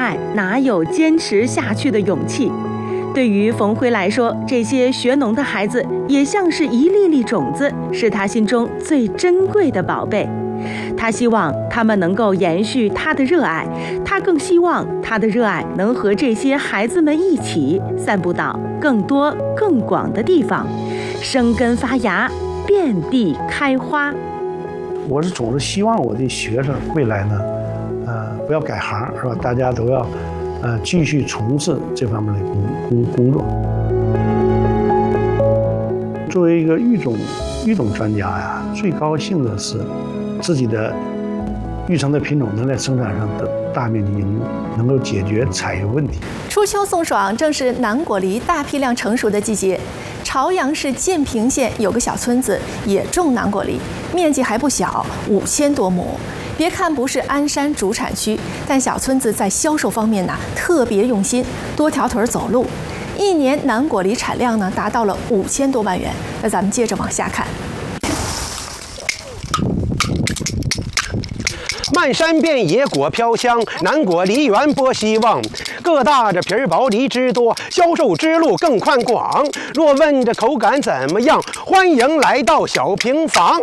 爱，哪有坚持下去的勇气？对于冯辉来说，这些学农的孩子也像是一粒粒种子，是他心中最珍贵的宝贝。他希望他们能够延续他的热爱，他更希望他的热爱能和这些孩子们一起散布到更多更广的地方，生根发芽，遍地开花。 我是总是希望我的学生未来呢，不要改行，是吧？大家都要继续从事这方面的工作。作为一个育种专家呀，最高兴的是自己的育成的品种能在生产上得大面积应用，能够解决产业问题。 初秋送爽，正是南果梨大批量成熟的季节。朝阳市建平县有个小村子也种南果梨，面积还不小，5000多亩。别看不是鞍山主产区，但小村子在销售方面呢特别用心，多条腿走路。一年南果梨产量呢达到了5000多万元。那咱们接着往下看。 漫山遍野果飘香，南果梨园播希望。个大着皮儿薄梨汁多，销售之路更宽广。若问这口感怎么样，欢迎来到小平房。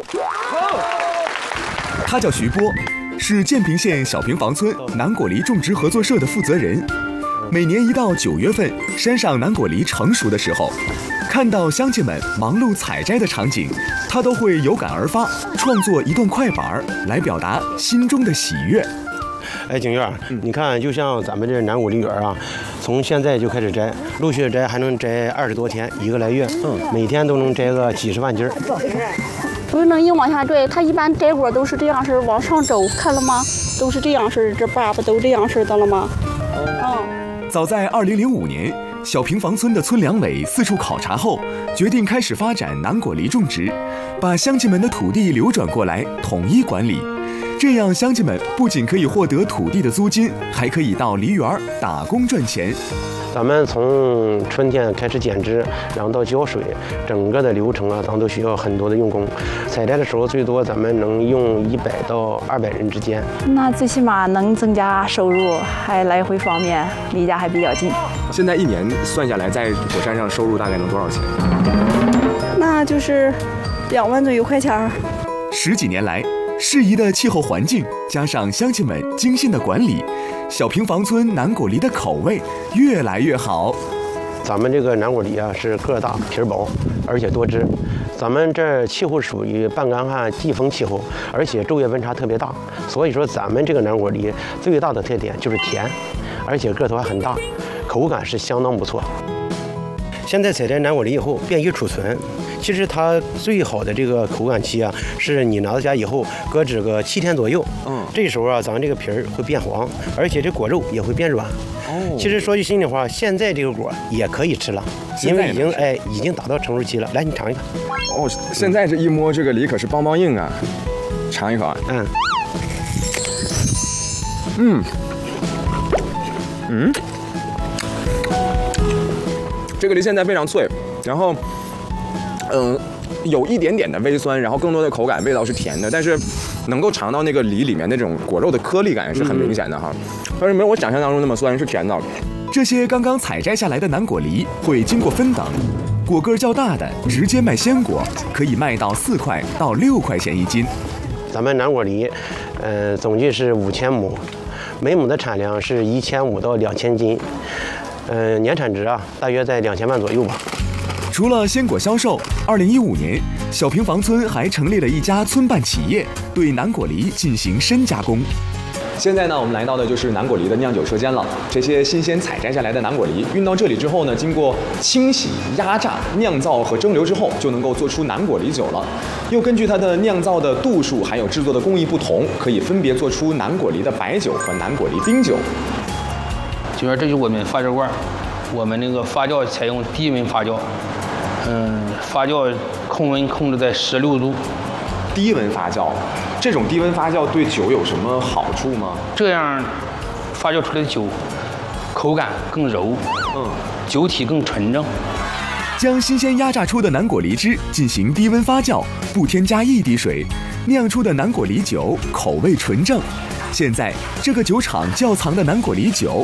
他叫徐波，是建平县小平房村南果梨种植合作社的负责人。每年一到9月份，山上南果梨成熟的时候，看到乡亲们忙碌采摘的场景，他都会有感而发，创作一段快板来表达心中的喜悦。 哎，景院，你看，就像咱们这南果梨园啊，从现在就开始摘，陆续摘，还能摘20多天，1个来月，每天都能摘个几十万斤儿。 不能硬往下拽，它一般摘果都是这样式往上走，看了吗？都是这样式，这把不都这样式的了吗？ 早在2005年，小平房村的村两委四处考察后，决定开始发展南果梨种植，把乡亲们的土地流转过来，统一管理。这样，乡亲们不仅可以获得土地的租金，还可以到梨园打工赚钱。 咱们从春天开始剪枝，然后到浇水，整个的流程啊，咱们都需要很多的用工。采摘的时候，最多咱们能用100到200人之间。 那最起码能增加收入，还来回方便，离家还比较近。 现在一年算下来，在火山上收入大概能多少钱？ 那就是2万左右块钱。 10几年来，适宜的气候环境加上乡亲们精心的管理，小平房村南果梨的口味越来越好。 咱们这个南果梨啊是个大皮儿薄，而且多汁。咱们这气候属于半干旱季风气候，而且昼夜温差特别大，所以说咱们这个南果梨最大的特点就是甜，而且个头还很大，口感是相当不错。现在采摘南果梨以后便于储存，其实它最好的这个口感期啊，是你拿到家以后搁置个7天左右。这时候啊，咱这个皮儿会变黄，而且这果肉也会变软。其实说句心里话，现在这个果也可以吃了，因为已经达到成熟期了。来，你尝一口。 现在这一摸这个梨可是邦邦硬啊，尝一口啊。这个梨现在非常脆，然后有一点点的微酸，然后更多的口感味道是甜的，但是能够尝到那个梨里面那种果肉的颗粒感是很明显的哈，但是没有我想象当中那么酸，是甜的。 这些刚刚采摘下来的南果梨会经过分等，果个较大的直接卖鲜果，可以卖到4块到6块钱1斤。 咱们南果梨，总计是5000亩，每亩的产量是1500到2000斤，年产值啊大约在2000万左右吧。 除了鲜果销售，2015年，小平房村还成立了一家村办企业，对南果梨进行深加工。 现在呢，我们来到的就是南果梨的酿酒车间了。这些新鲜采摘下来的南果梨运到这里之后呢，经过清洗、压榨、酿造和蒸馏之后，就能够做出南果梨酒了。又根据它的酿造的度数还有制作的工艺不同，可以分别做出南果梨的白酒和南果梨冰酒。 就说这就是我们发酵罐，我们那个发酵采用低温发酵。发酵控温控制在16度。 低温发酵，这种低温发酵对酒有什么好处吗？ 这样发酵出来的酒口感更柔，酒体更纯正。 将新鲜压榨出的南果梨汁进行低温发酵，不添加1滴水，酿出的南果梨酒口味纯正。现在这个酒厂窖藏的南果梨酒